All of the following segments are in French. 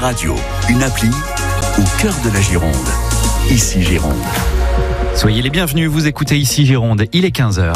radio, une appli au cœur de la Gironde. Ici Gironde. Soyez les bienvenus, vous écoutez Ici Gironde, il est 15h.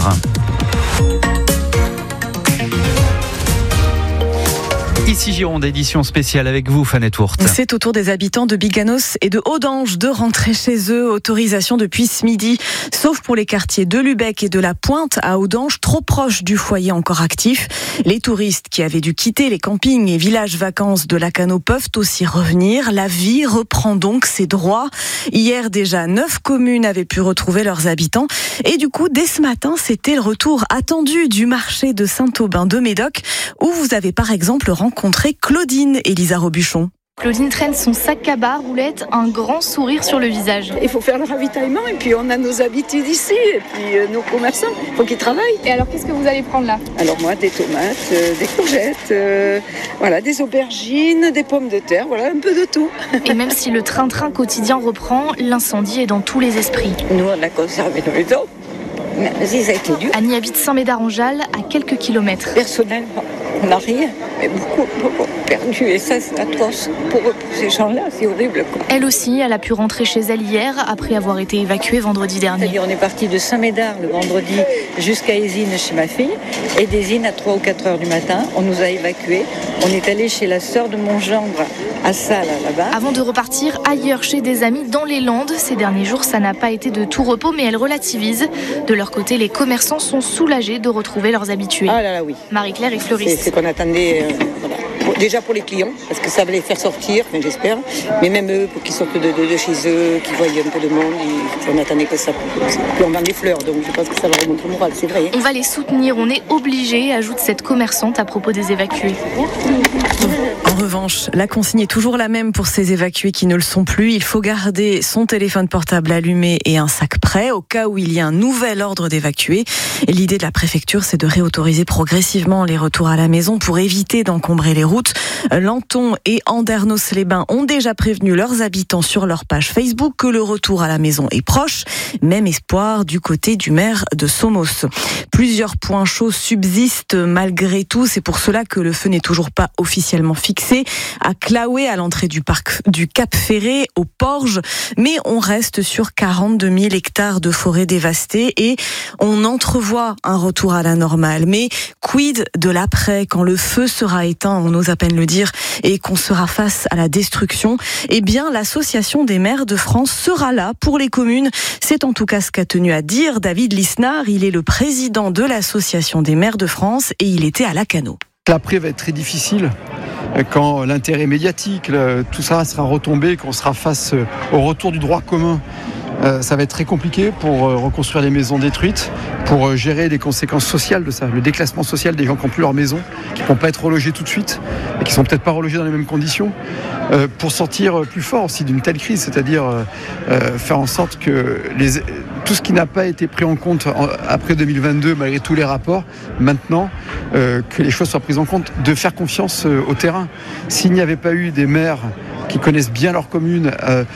Ici Gironde, édition spéciale avec vous, Fanette Hourt. C'est au tour des habitants de Biganos et de Audange de rentrer chez eux. Autorisation depuis ce midi, sauf pour les quartiers de Lubec et de la Pointe à Audange, trop proches du foyer encore actif. Les touristes qui avaient dû quitter les campings et villages vacances de Lacanau peuvent aussi revenir. La vie reprend donc ses droits. Hier déjà, 9 communes avaient pu retrouver leurs habitants. Et du coup, dès ce matin, c'était le retour attendu du marché de Saint-Aubin de Médoc, où vous avez par exemple rencontré Claudine et Lisa Robuchon. Claudine traîne son sac cabas, roulette, un grand sourire sur le visage. Il faut faire le ravitaillement et puis on a nos habitudes ici et puis nos commerçants, il faut qu'ils travaillent. Et alors qu'est-ce que vous allez prendre là ? Alors moi des tomates, des courgettes, voilà, des aubergines, des pommes de terre, voilà un peu de tout. Et même si le train-train quotidien reprend, l'incendie est dans tous les esprits. Nous on a conservé nos maisons, mais ça a été dur. Annie habite Saint-Médard-en-Jalles à quelques kilomètres. Personnellement, on n'a rien, mais beaucoup perdu et ça c'est atroce. Pour ces gens-là, c'est horrible. Elle aussi, elle a pu rentrer chez elle hier après avoir été évacuée vendredi dernier. C'est-à-dire on est parti de Saint-Médard le vendredi jusqu'à Ésine chez ma fille et d'Ésine à 3 ou 4 heures du matin, on nous a évacués. On est allé chez la sœur de mon gendre à Salles là-bas. Avant de repartir ailleurs chez des amis dans les Landes. Ces derniers jours, ça n'a pas été de tout repos, mais elle relativise. De leur côté, les commerçants sont soulagés de retrouver leurs habitués. Ah là là, oui. Marie-Claire est fleuriste. C'est qu'on attendait, voilà. Déjà pour les clients, parce que ça va les faire sortir, j'espère, mais même eux, pour qu'ils sortent de chez eux, qu'ils voient un peu de monde, on attendait que ça. Puis on vend des fleurs, donc je pense que ça va remonter le moral, c'est vrai. On va les soutenir, on est obligés, ajoute cette commerçante à propos des évacués. En revanche, la consigne est toujours la même pour ces évacués qui ne le sont plus. Il faut garder son téléphone portable allumé et un sac prêt au cas où il y a un nouvel ordre d'évacuer. Et l'idée de la préfecture, c'est de réautoriser progressivement les retours à la maison pour éviter d'encombrer les routes. Lanton et Andernos-les-Bains ont déjà prévenu leurs habitants sur leur page Facebook que le retour à la maison est proche. Même espoir du côté du maire de Somos. Plusieurs points chauds subsistent malgré tout. C'est pour cela que le feu n'est toujours pas officiellement fixé. À Claouet, à l'entrée du parc du Cap Ferré, au Porges. Mais on reste sur 42 000 hectares de forêt dévastées et on entrevoit un retour à la normale. Mais quid de l'après, quand le feu sera éteint, on ose à peine le dire, et qu'on sera face à la destruction? Eh bien, l'Association des maires de France sera là pour les communes. C'est en tout cas ce qu'a tenu à dire David Lisnard. Il est le président de l'Association des maires de France et il était à Lacanau. L'après va être très difficile quand l'intérêt médiatique, tout ça sera retombé, qu'on sera face au retour du droit commun. Ça va être très compliqué pour reconstruire les maisons détruites, pour gérer les conséquences sociales de ça, le déclassement social des gens qui n'ont plus leur maison, qui ne vont pas être relogés tout de suite et qui ne sont peut-être pas relogés dans les mêmes conditions, pour sortir plus fort aussi d'une telle crise, c'est-à-dire faire en sorte que tout ce qui n'a pas été pris en compte après 2022, malgré tous les rapports, maintenant, que les choses soient prises en compte, de faire confiance au terrain. S'il n'y avait pas eu des maires qui connaissent bien leur commune,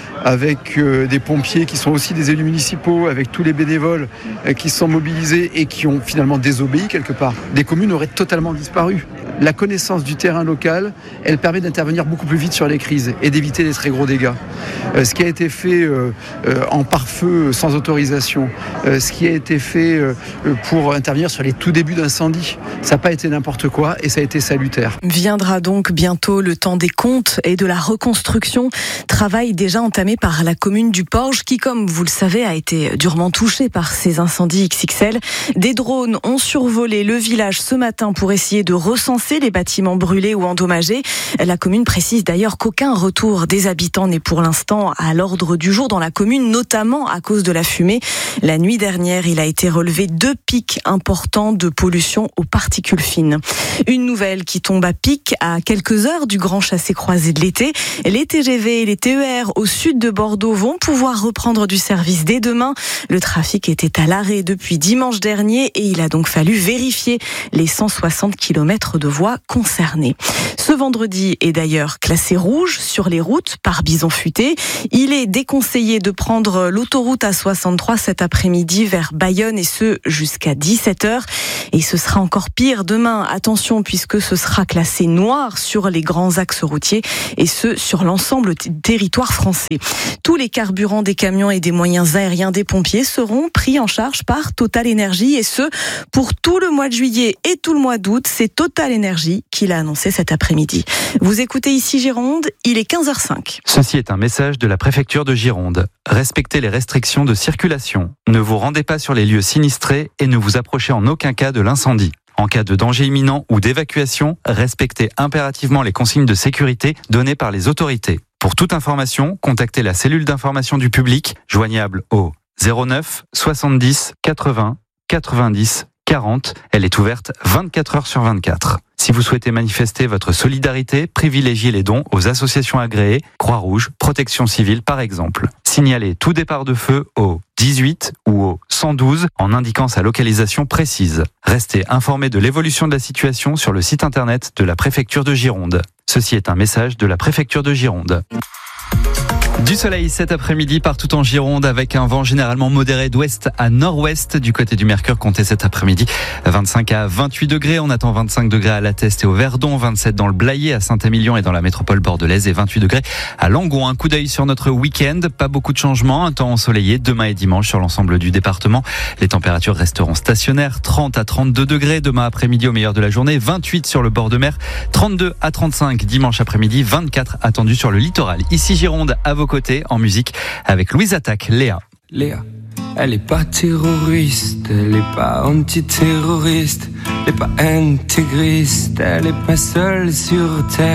avec des pompiers qui sont aussi des élus municipaux, avec tous les bénévoles qui sont mobilisés et qui ont finalement désobéi quelque part, des communes auraient totalement disparu. La connaissance du terrain local, elle permet d'intervenir beaucoup plus vite sur les crises et d'éviter des très gros dégâts. Ce qui a été fait en pare-feu sans autorisation, ce qui a été fait pour intervenir sur les tout débuts d'incendie, ça n'a pas été n'importe quoi et ça a été salutaire. Viendra donc bientôt le temps des comptes et de la reconstruction. Travail déjà entamé par la commune du Porges qui, comme vous le savez, a été durement touchée par ces incendies XXL. Des drones ont survolé le village ce matin pour essayer de recenser les bâtiments brûlés ou endommagés. La commune précise d'ailleurs qu'aucun retour des habitants n'est pour l'instant à l'ordre du jour dans la commune, notamment à cause de la fumée. La nuit dernière, il a été relevé 2 pics importants de pollution aux particules fines. Une nouvelle qui tombe à pic à quelques heures du grand chassé-croisé de l'été. Les TGV et les TER au sud de Bordeaux vont pouvoir reprendre du service dès demain. Le trafic était à l'arrêt depuis dimanche dernier et il a donc fallu vérifier les 160 km de voies voies concernées. Ce vendredi est d'ailleurs classé rouge sur les routes par bison futé. Il est déconseillé de prendre l'autoroute A63 cet après-midi vers Bayonne et ce jusqu'à 17h. Et ce sera encore pire demain. Attention puisque ce sera classé noir sur les grands axes routiers et ce sur l'ensemble du territoire français. Tous les carburants des camions et des moyens aériens des pompiers seront pris en charge par Total Energy et ce pour tout le mois de juillet et tout le mois d'août. C'est Total Energy qui l'a annoncé cet après-midi. Vous écoutez ici Gironde, il est 15h05. Ceci est un message de la préfecture de Gironde. Respectez les restrictions de circulation. Ne vous rendez pas sur les lieux sinistrés et ne vous approchez en aucun cas de l'incendie. En cas de danger imminent ou d'évacuation, respectez impérativement les consignes de sécurité données par les autorités. Pour toute information, contactez la cellule d'information du public, joignable au 09 70 80 90 40. Elle est ouverte 24 heures sur 24. Si vous souhaitez manifester votre solidarité, privilégiez les dons aux associations agréées, Croix-Rouge, Protection Civile par exemple. Signalez tout départ de feu au 18 ou au 112 en indiquant sa localisation précise. Restez informés de l'évolution de la situation sur le site internet de la préfecture de Gironde. Ceci est un message de la préfecture de Gironde. Du soleil cet après-midi partout en Gironde avec un vent généralement modéré d'ouest à nord-ouest. Du côté du Mercure, comptez cet après-midi 25 à 28 degrés. On attend 25 degrés à La Teste et au Verdon, 27 dans le Blayais, à Saint-Émilion et dans la métropole bordelaise et 28 degrés à Langon. Un coup d'œil sur notre week-end. Pas beaucoup de changements. Un temps ensoleillé demain et dimanche sur l'ensemble du département. Les températures resteront stationnaires. 30 à 32 degrés demain après-midi au meilleur de la journée. 28 sur le bord de mer. 32 à 35 dimanche après-midi. 24 attendus sur le littoral. Ici Gironde à vos côtés en musique avec Louise Attaque. Léa. Léa, elle est pas terroriste, elle est pas antiterroriste, elle est pas intégriste, elle est pas seule sur terre.